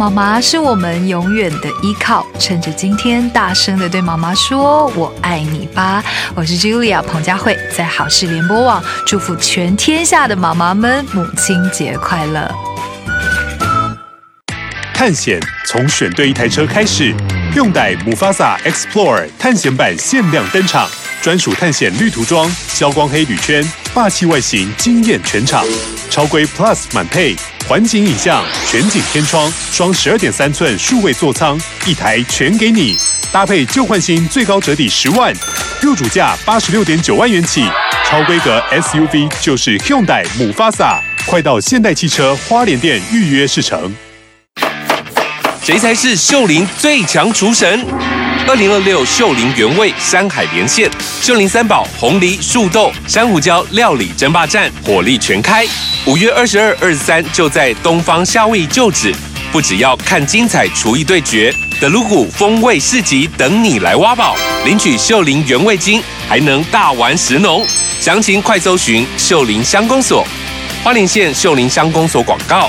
妈妈是我们永远的依靠，趁着今天大声的对妈妈说我爱你吧。我是 Julia 彭佳慧，在好事联播网祝福全天下的妈妈们母亲节快乐。 探险从选对一台车开始，用代 Mufasa Explorer 探险版限量登场，专属探险绿涂装，消光黑铝圈，霸气外形惊艳全场。超规 Plus 满配，环景影像，全景天窗，双12.3寸数位座舱，一台全给你，搭配旧换新最高折抵10万，入主价86.9万元起，超规格 SUV 就是 Hyundai Mufasa， 快到现代汽车花莲店预约试乘。 谁才是秀林最强厨神？2026秀林原味山海连线，秀林三宝红梨、树豆、珊瑚礁料理争霸战火力全开。5月22、23就在东方夏威夷旧址，不只要看精彩厨艺对决，德鲁古风味市集等你来挖宝，领取秀林原味金，还能大玩食农。详情快搜寻秀林乡公所，花莲县秀林乡公所广告。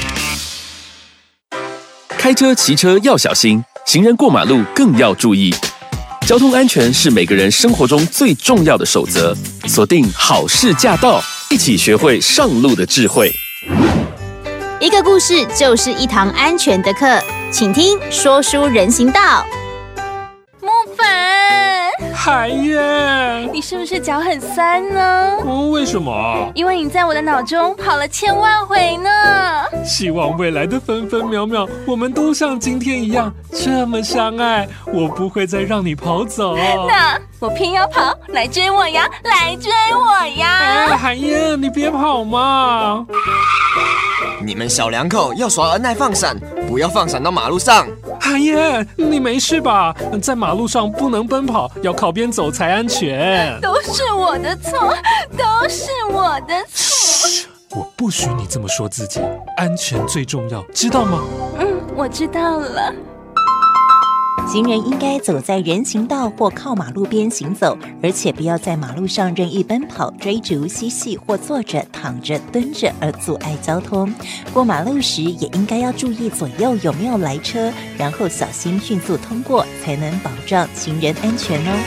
开车、骑车要小心，行人过马路更要注意。交通安全是每个人生活中最重要的守则。锁定好事驾到，一起学会上路的智慧。 一个故事就是一堂安全的课，请听说书人行道。 木粉， 海燕， 你是不是脚很酸呢？ 为什么？ 因为你在我的脑中跑了1000万回呢。 希望未来的分分秒秒，我们都像今天一样这么相爱。我不会再让你跑走。 那我偏要跑，来追我呀，来追我呀！ 海燕，你别跑嘛！ 你们小两口要耍恩爱放闪，不要放闪到马路上。 海燕，你没事吧？在马路上不能奔跑，要靠边走才安全。 都是我的错，都是我的错。 我不许你这么说自己，安全最重要，知道吗？ 我知道了。 行人应该走在人行道或靠马路边行走，而且不要在马路上任意奔跑、追逐、嬉戏或坐着、躺着、蹲着而阻碍交通。过马路时也应该要注意左右有没有来车，然后小心迅速通过，才能保障行人安全哦。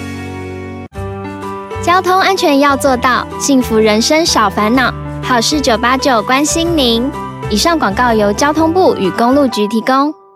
交通安全要做到，幸福人生少烦恼。好事989关心您。以上广告由交通部与公路局提供。